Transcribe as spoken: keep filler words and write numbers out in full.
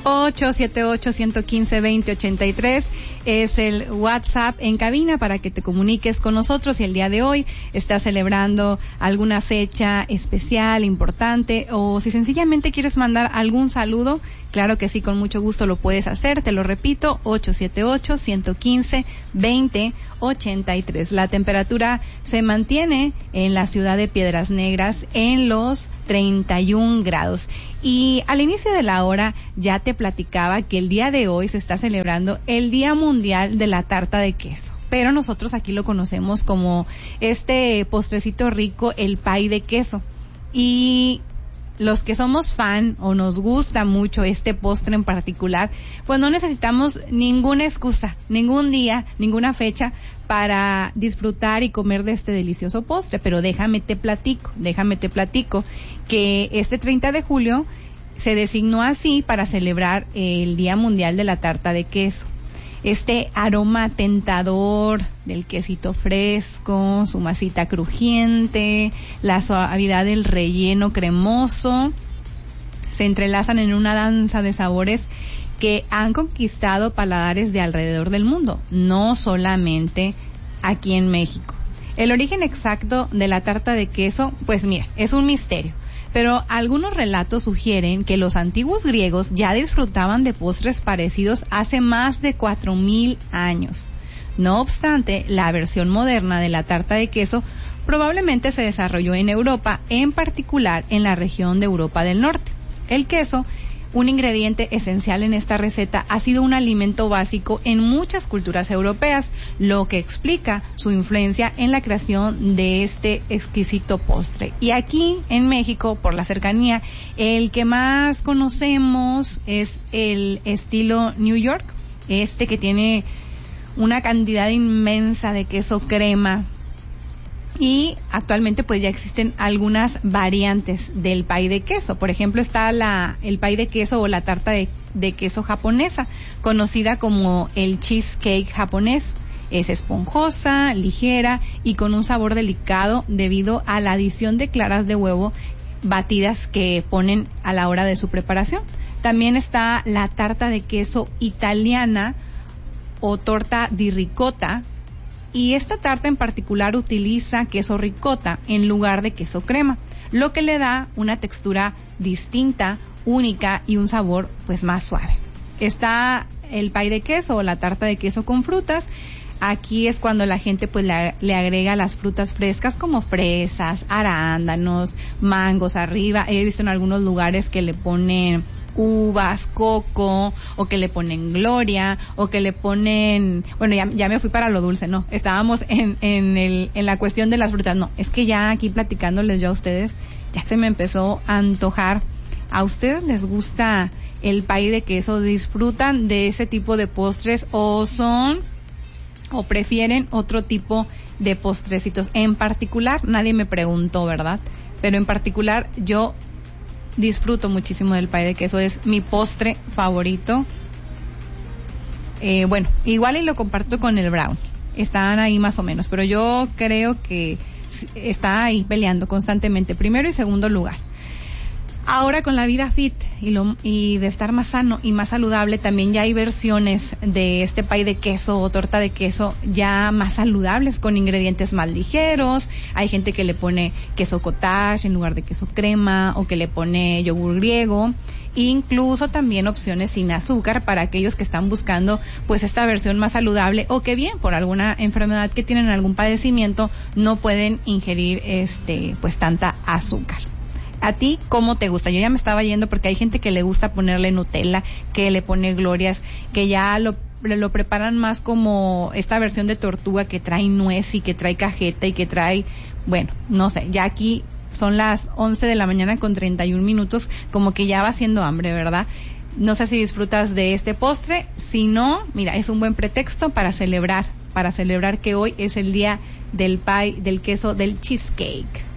ocho siete ocho, uno uno cinco, dos cero ocho tres es el WhatsApp en cabina para que te comuniques con nosotros si el día de hoy estás celebrando alguna fecha especial, importante, o si sencillamente quieres mandar algún saludo. Claro que sí, con mucho gusto lo puedes hacer. Te lo repito, ocho siete ocho, uno uno cinco, dos cero ocho tres. La temperatura se mantiene en la ciudad de Piedras Negras en los treinta y un grados. Y al inicio de la hora ya te platicaba que el día de hoy se está celebrando el Día Mundial de la Tarta de Queso. Pero nosotros aquí lo conocemos como este postrecito rico, el pay de queso. Y los que somos fan o nos gusta mucho este postre en particular, pues no necesitamos ninguna excusa, ningún día, ninguna fecha para disfrutar y comer de este delicioso postre. Pero déjame te platico, déjame te platico que este treinta de julio se designó así para celebrar el Día Mundial de la Tarta de Queso. Este aroma tentador del quesito fresco, su masita crujiente, la suavidad del relleno cremoso, se entrelazan en una danza de sabores que han conquistado paladares de alrededor del mundo, no solamente aquí en México. El origen exacto de la tarta de queso, pues mira, es un misterio. Pero algunos relatos sugieren que los antiguos griegos ya disfrutaban de postres parecidos hace más de cuatro mil años. No obstante, la versión moderna de la tarta de queso probablemente se desarrolló en Europa, en particular en la región de Europa del Norte. El queso, un ingrediente esencial en esta receta, ha sido un alimento básico en muchas culturas europeas, lo que explica su influencia en la creación de este exquisito postre. Y aquí en México, por la cercanía, el que más conocemos es el estilo New York, este que tiene una cantidad inmensa de queso crema. Y actualmente pues ya existen algunas variantes del pay de queso. Por ejemplo, está la el pay de queso o la tarta de, de queso japonesa, conocida como el cheesecake japonés. Es esponjosa, ligera y con un sabor delicado debido a la adición de claras de huevo batidas que ponen a la hora de su preparación. También está la tarta de queso italiana o torta di ricotta. Y esta tarta en particular utiliza queso ricota en lugar de queso crema, lo que le da una textura distinta, única y un sabor pues más suave. Está el pay de queso o la tarta de queso con frutas. Aquí es cuando la gente pues le, le agrega las frutas frescas como fresas, arándanos, mangos arriba. He visto en algunos lugares que le ponen uvas, coco, o que le ponen gloria, o que le ponen, bueno, ya, ya me fui para lo dulce, no, estábamos en, en el, en la cuestión de las frutas, no, es que ya aquí platicándoles yo a ustedes, ya se me empezó a antojar. ¿A ustedes les gusta el pay de queso? ¿Disfrutan de ese tipo de postres o son, o prefieren otro tipo de postrecitos? En particular, nadie me preguntó, ¿verdad? Pero en particular, yo disfruto muchísimo del pay de queso, es mi postre favorito. Eh, bueno, igual y lo comparto con el brownie, están ahí más o menos, pero yo creo que está ahí peleando constantemente, primero y segundo lugar. Ahora con la vida fit y, lo, y de estar más sano y más saludable, también ya hay versiones de este pay de queso o torta de queso ya más saludables, con ingredientes más ligeros. Hay gente que le pone queso cottage en lugar de queso crema, o que le pone yogur griego. Incluso también opciones sin azúcar para aquellos que están buscando pues esta versión más saludable, o que bien por alguna enfermedad que tienen, algún padecimiento, no pueden ingerir este pues tanta azúcar. ¿A ti cómo te gusta? Yo ya me estaba yendo porque hay gente que le gusta ponerle Nutella, que le pone glorias, que ya lo, lo preparan más como esta versión de tortuga que trae nuez y que trae cajeta y que trae, bueno, no sé, ya aquí son las once de la mañana con treinta y un minutos, como que ya va haciendo hambre, ¿verdad? No sé si disfrutas de este postre, si no, mira, es un buen pretexto para celebrar, para celebrar que hoy es el día del pie, del queso, del cheesecake.